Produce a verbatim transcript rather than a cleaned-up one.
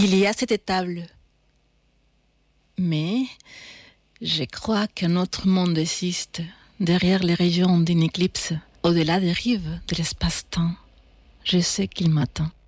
Il y a cette table. Mais je crois qu'un autre monde existe derrière les régions d'une éclipse, au-delà des rives de l'espace-temps. Je sais qu'il m'attend.